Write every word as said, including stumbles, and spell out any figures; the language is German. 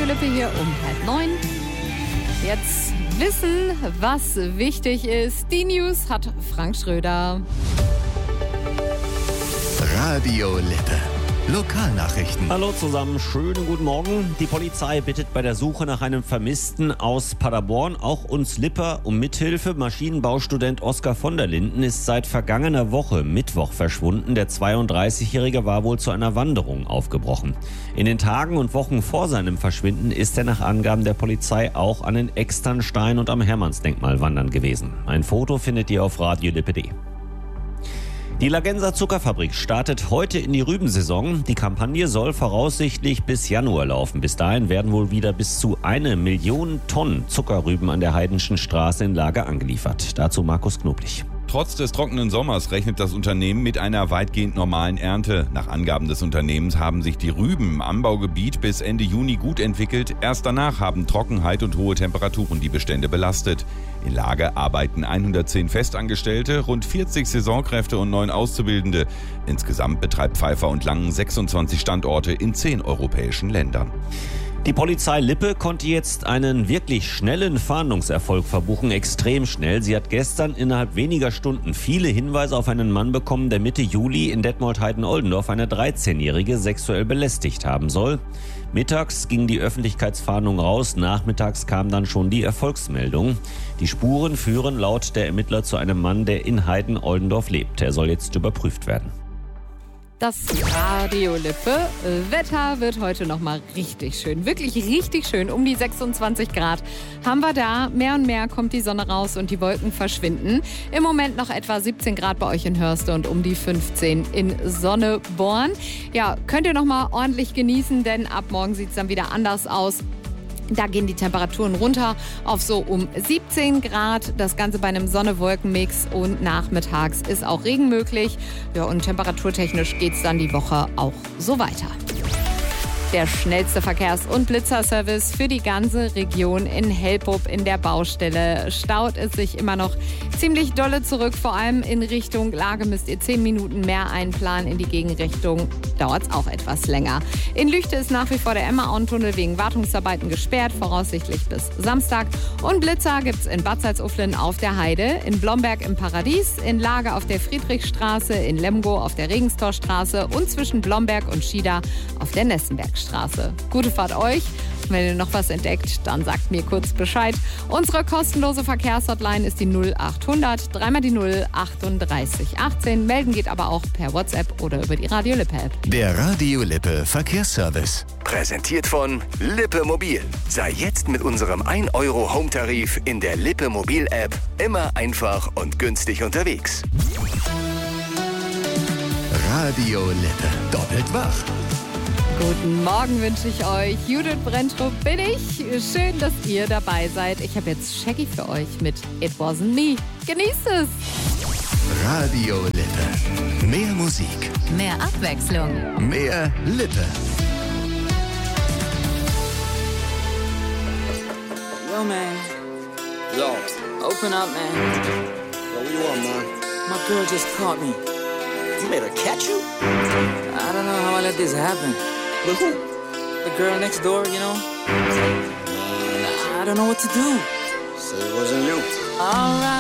Lippe hier um halb neun. Jetzt wissen, was wichtig ist. Die News hat Frank Schröder. Radio Lippe. Lokalnachrichten. Hallo zusammen, schönen guten Morgen. Die Polizei bittet bei der Suche nach einem Vermissten aus Paderborn auch uns Lipper um Mithilfe. Maschinenbaustudent Oskar von der Linden ist seit vergangener Woche Mittwoch verschwunden. Der zweiunddreißigjährige war wohl zu einer Wanderung aufgebrochen. In den Tagen und Wochen vor seinem Verschwinden ist er nach Angaben der Polizei auch an den Externstein und am Hermannsdenkmal wandern gewesen. Ein Foto findet ihr auf radiolippe punkt de. Die Lagenser Zuckerfabrik startet heute in die Rübensaison. Die Kampagne soll voraussichtlich bis Januar laufen. Bis dahin werden wohl wieder bis zu eine Million Tonnen Zuckerrüben an der Heidenschen Straße in Lager angeliefert. Dazu Markus Knoblich. Trotz des trockenen Sommers rechnet das Unternehmen mit einer weitgehend normalen Ernte. Nach Angaben des Unternehmens haben sich die Rüben im Anbaugebiet bis Ende Juni gut entwickelt. Erst danach haben Trockenheit und hohe Temperaturen die Bestände belastet. In Lager arbeiten hundertzehn Festangestellte, rund vierzig Saisonkräfte und neun Auszubildende. Insgesamt betreibt Pfeiffer und Langen sechsundzwanzig Standorte in zehn europäischen Ländern. Die Polizei Lippe konnte jetzt einen wirklich schnellen Fahndungserfolg verbuchen, extrem schnell. Sie hat gestern innerhalb weniger Stunden viele Hinweise auf einen Mann bekommen, der Mitte Juli in Detmold-Heiden-Oldendorf eine dreizehnjährige sexuell belästigt haben soll. Mittags ging die Öffentlichkeitsfahndung raus, nachmittags kam dann schon die Erfolgsmeldung. Die Spuren führen laut der Ermittler zu einem Mann, der in Heiden-Oldendorf lebt. Er soll jetzt überprüft werden. Das Radio Lippe. Wetter wird heute nochmal richtig schön. Wirklich richtig schön. Um die sechsundzwanzig Grad haben wir da. Mehr und mehr kommt die Sonne raus und die Wolken verschwinden. Im Moment noch etwa siebzehn Grad bei euch in Hörste und um die fünfzehn in Sonneborn. Ja, könnt ihr nochmal ordentlich genießen, denn ab morgen sieht es dann wieder anders aus. Da gehen die Temperaturen runter auf so um siebzehn Grad. Das Ganze bei einem Sonne-Wolken-Mix und nachmittags ist auch Regen möglich. Ja, und temperaturtechnisch geht es dann die Woche auch so weiter. Der schnellste Verkehrs- und Blitzerservice für die ganze Region in Helpup in der Baustelle. Staut es sich immer noch ziemlich dolle zurück, vor allem in Richtung Lage müsst ihr zehn Minuten mehr einplanen. In die Gegenrichtung dauert es auch etwas länger. In Lüchte ist nach wie vor der Emma-Auentunnel wegen Wartungsarbeiten gesperrt, voraussichtlich bis Samstag. Und Blitzer gibt es in Bad Salzuflen auf der Heide, in Blomberg im Paradies, in Lage auf der Friedrichstraße, in Lemgo auf der Regenstorstraße und zwischen Blomberg und Schieder auf der Nessenbergstraße. Gute Fahrt euch. Wenn ihr noch was entdeckt, dann sagt mir kurz Bescheid. Unsere kostenlose Verkehrshotline ist die null achthundert, dreimal die null achtunddreißig achtzehn. Melden geht aber auch per WhatsApp oder über die Radio Lippe App. Der Radio Lippe Verkehrsservice. Präsentiert von Lippe Mobil. Sei jetzt mit unserem ein Euro Home-Tarif in der Lippe Mobil App immer einfach und günstig unterwegs. Radio Lippe. Doppelt wach. Guten Morgen wünsche ich euch. Judith Brentrup bin ich. Schön, dass ihr dabei seid. Ich habe jetzt Shaggy für euch mit It Wasn't Me. Genießt es! Radio Lippe. Mehr Musik. Mehr Abwechslung. Mehr Lippe. Yo, man. Yo. Open up, man. Yo, what you want, man? My girl just caught me. You made her catch you? I don't know how I let this happen. With who? The girl next door, you know? I don't know what to do. So it wasn't you. All right.